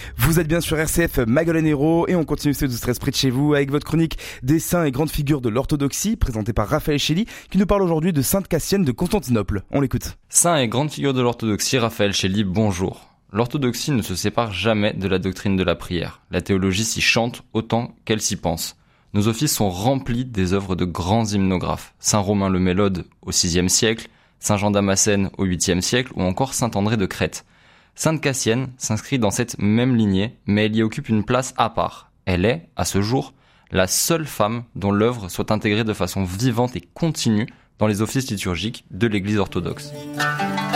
Vous êtes bien sur RCF Magdalene Hérault et on continue ce 12-13 près de chez vous avec votre chronique des saints et grandes figures de l'orthodoxie présentée par Raphaël Chély qui nous parle aujourd'hui de Sainte Cassienne de Constantinople. On l'écoute. Saint et grande figure de l'orthodoxie, Raphaël Chély, bonjour. L'orthodoxie ne se sépare jamais de la doctrine de la prière. La théologie s'y chante autant qu'elle s'y pense. Nos offices sont remplis des œuvres de grands hymnographes. Saint Romain le Mélode au VIe siècle, Saint Jean Damascène au VIIIe siècle ou encore Saint André de Crète. Sainte Cassienne s'inscrit dans cette même lignée, mais elle y occupe une place à part. Elle est, à ce jour, la seule femme dont l'œuvre soit intégrée de façon vivante et continue dans les offices liturgiques de l'Église orthodoxe.